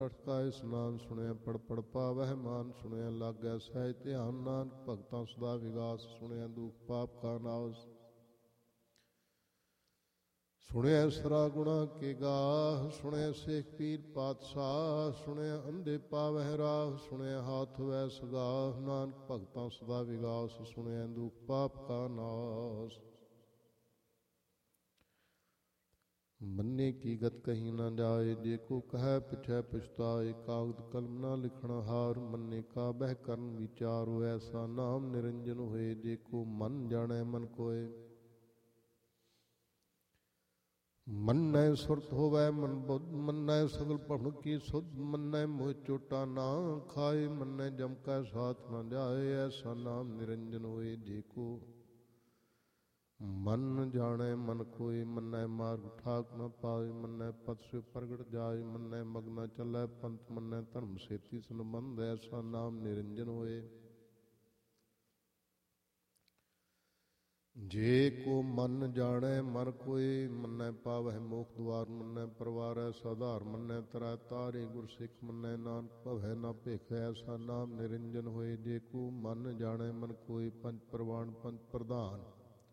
ਅਟਕਾ ਇਸਨਾਨ ਸੁਣਿਆ ਪੜ ਪੜ ਪਾਵਹਿ ਮਾਨ ਸੁਣਿਆ ਲਾਗੈ ਸਹਿਜ ਧਿਆਨ ਨਾਨਕ ਭਗਤਾਂ ਸਦਾ ਵਿਗਾਸ ਸੁਣਿਆ ਦੁਖ ਪਾਪ ਕਾ ਨਾਸ ਸੁਣਿਆ ਸਰਾ ਗੁਣਾ ਕੇ ਗਾਹ ਸੁਣਿਆ ਸੇਖ ਪੀਰ ਪਾਤਸ਼ਾਹ ਸੁਣਿਆ ਅੰਧੇ ਪਾਵਹਿ ਰਾਹ ਸੁਣਿਆ ਹਾਥ ਵੈ ਸਗਾਹ ਨਾਨਕ ਭਗਤਾਂ ਸਦਾ ਵਿਗਾਸ ਸੁਣਿਆ ਦੁਖ ਪਾਪ ਕਾ ਨਾਸ ਮੰਨੇ ਕੀ ਗਤ ਕਹੀ ਨਾ ਜਾਏ ਜੇ ਕੋ ਕਹਿ ਪਿਛੈ ਪਛਤਾਏ ਕਾਗਦ ਕਲਮ ਨਾ ਲਿਖਣ ਹਾਰ ਮੰਨੇ ਕਾ ਬਹਿ ਕਰਨ ਵਿਚਾਰੋ ਐਸਾ ਨਾਮ ਨਿਰੰਜਨ ਹੋਏ ਜੇ ਕੋ ਮਨ ਜਾਣੈ ਮਨ ਕੋਏ ਮੰਨੈ ਸੁਰਤ ਹੋਵੈ ਮਨ ਬੁੱਧ ਮੰਨੈ ਸਗਲ ਭਵਨ ਕੀ ਸੁਧ ਮੰਨੈ ਮੋਹ ਚੋਟਾ ਨਾ ਖਾਏ ਮੰਨੈ ਜਮ ਕੈ ਸਾਥ ਨਾ ਜਾਏ ਐਸਾ ਨਾਮ ਨਿਰੰਜਨ ਹੋਏ ਜੇ ਕੋ ਮਨ ਜਾਣੈ ਮਨ ਕੋਇ ਮੰਨੈ ਮਾਰਗ ਠਾਕ ਨ ਪਾਏ ਮੰਨੈ ਪਤ ਸੇ ਪ੍ਰਗਟ ਜਾਏ ਮੰਨੈ ਮਗ ਨ ਚੱਲੈ ਪੰਥ ਮੰਨੈ ਧਰਮ ਸੇਤੀ ਸੰਬੰਧ ਐਸਾ ਨਾਮ ਨਿਰੰਜਨ ਹੋਏ ਜੇ ਕੋ ਮਨ ਜਾਣੈ ਮਨ ਕੋਇ ਮੰਨੈ ਪਾਵਹਿ ਮੋਖ ਦੁਆਰ ਮੰਨੈ ਪਰਵਾਰੈ ਸਾਧਾਰ ਮੰਨੈ ਤਰੈ ਤਾਰੇ ਗੁਰ ਸਿੱਖ ਮੰਨੈ ਨਾਨਕ ਭਵੈ ਨ ਭੇਖ ਐਸਾ ਨਾਮ ਨਿਰੰਜਨ ਹੋਏ ਜੇ ਕੋ ਮਨ ਜਾਣੈ ਮਨ ਕੋਇ ਪੰਜ ਪ੍ਰਵਾਨ ਪੰਜ ਪ੍ਰਧਾਨ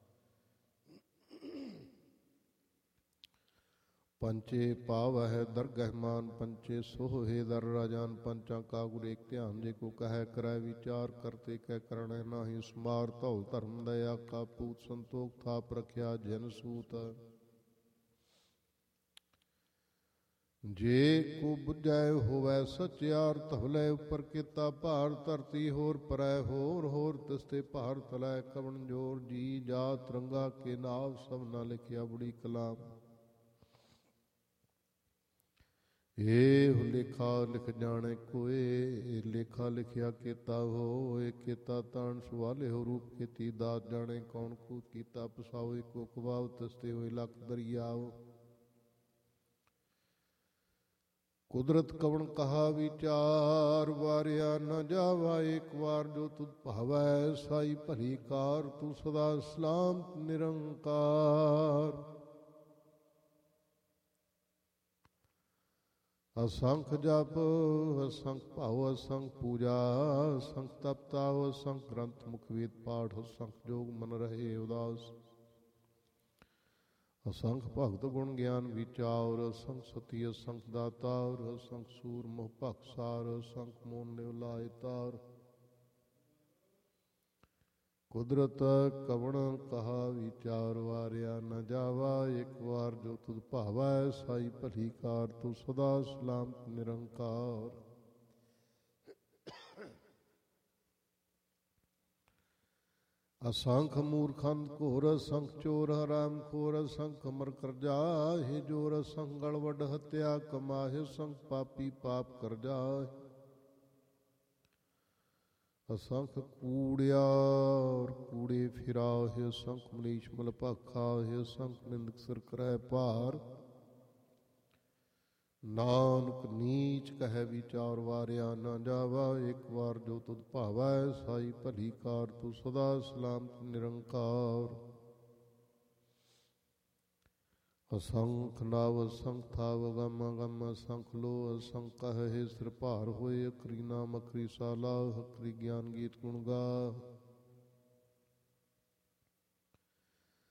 ਪੰਚੇ ਪਾਵਹਿ ਦਰਗਹਿ ਮਾਨ ਪੰਚੇ ਸੋਹੇ ਦਰ ਰਾਜਾਨ ਪੰਚਾਂ ਕਾ ਗੁਰ ਏਕ ਧਿਆਨ ਜੇ ਕੋ ਕਹਿ ਕਰੈ ਵਿਚਾਰ ਕਰਤੇ ਕਹਿ ਕਰਣੈ ਨਾਹੀ ਸਮਾਰ ਧੌ ਧਰਮ ਦਇਆ ਕਾ ਪੂਤ ਸੰਤੋਖ ਥਾਪ ਰਖਿਆ ਜਨ ਸੂਤ ਜੇ ਕੋ ਬੁਝੈ ਹੋਵੈ ਸਚਿਆਰ ਧਵਲੇ ਉਪਰ ਕੀਤਾ ਭਾਰ ਧਰਤੀ ਹੋਰ ਪਰੈ ਹੋਰ ਹੋਰ ਤਿਸਤੇ ਭਾਰ ਤਲੈ ਕਵਣ ਜੋਰ ਜੀ ਜਾਤ ਰੰਗਾ ਕੇ ਨਾਵ ਸਭ ਨਾ ਲਿਖਿਆ ਬੜੀ ਕਲਾਮ ਏਹ ਲੇਖਾ ਲਿਖ ਜਾਣੇ ਕੋਏ ਲੇਖਾ ਲਿਖਿਆ ਕੀਤਾ ਹੋਏ ਕੀਤਾ ਤਾਣ ਸੁਵਾਲੇ ਹੋ ਰੂਪ ਕੀਤੀ ਦਾਤ ਜਾਣੇ ਕੌਣ ਕੂਤ ਕੀਤਾ ਪਸਾਓਏ ਕੋ ਕਵਾਉ ਤਸਤੇ ਹੋਏ ਲੱਖ ਦਰਿਆਓ ਕੁਦਰਤ ਕਵਣ ਕਹਾ ਵਿਚਾਰ ਵਾਰਿਆ ਨ ਜਾਵਾ ਏਕ ਵਾਰ ਜੋ ਤੁਧ ਭਾਵੈ ਸਾਈ ਭਲੀ ਕਾਰ ਤੂੰ ਸਦਾ ਸਲਾਮਤ ਨਿਰੰਕਾਰ ਅਸੰਖ ਜਪ ਅਸੰਖ ਭਾਉ ਅਸੰਖ ਪੂਜਾ ਅਸੰਖ ਤਪਤਾਉ ਅਸੰਖ ਗ੍ਰੰਥ ਮੁਖ ਵੇਦ ਪਾਠ ਅਸੰਖ ਜੋਗ ਮਨ ਰਹੇ ਉਦਾਸ ਅਸੰਖ ਭਗਤ ਗੁਣ ਗਿਆਨ ਵਿਚਾਰ ਅਸੰਖ ਸਤੀ ਅਸੰਖ ਦਾਤਾਰ ਅਸੰਖ ਸੂਰ ਮੋਹ ਭਖਸਾਰ ਅਸੰਖ ਮੋਨ ਨਿਵਲਾਇ ਤਾਰ ਕੁਦਰਤ ਕਵਣ ਕਹਾ ਵਿਚਾਰ ਵਾਰਿਆ ਨ ਜਾਵਾ ਇੱਕ ਵਾਰ ਜੋ ਤੁਧ ਭਾਵੈ ਸਾਈ ਭਲੀ ਕਾਰ ਤੂੰ ਸਦਾ ਸਲਾਮਤ ਨਿਰੰਕਾਰ ਅਸੰਖ ਮੂਰਖੰਦ ਘੋਰ ਅਸੰਖ ਚੋਰ ਹਰਾਮ ਖੋਰ ਅਸੰਖ ਅਮਰ ਕਰਜਾ ਹੇ ਜੋਰ ਅਸੰਖ ਗਲ ਵੱਡ ਹੱਤਿਆ ਕਮਾਹਿ ਅਸੰਖ ਪਾਪੀ ਪਾਪ ਕਰਜਾ ਅਸੰਖ ਕੂੜਿਆਰ ਕੂੜੇ ਫਿਰਾਹਿ ਅਸੰਖ ਮਲੀਸ਼ ਮਲ ਭਾਖਾਹਿ ਅਸੰਖ ਨਿੰਦਕ ਸਿਰ ਕਰੈ ਭਾਰ ਨਾਨਕ ਨੀਚ ਕਹਿ ਵਿਚਾਰ ਵਾਰਿਆ ਨਾ ਜਾਵਾ ਇੱਕ ਵਾਰ ਜੋ ਤੁਧ ਭਾਵੈ ਸਾਈ ਭਲੀ ਕਾਰ ਤੂੰ ਸਦਾ ਸਲਾਮਤ ਨਿਰੰਕਾਰ ਅਸੰਖ ਨਾਵ ਅਸੰਖ ਥਾਵ ਗਮ ਗਮ ਅਸੰਖ ਲੋ ਅਸੰਖ ਕਹਿ ਸਿਰ ਭਾਰ ਹੋਏ ਅਖਰੀ ਨਾਮ ਅਖਰੀ ਸਾਲਾ ਅਖਰੀ ਗਿਆਨ ਗੀਤ ਗੁਣ ਗਾ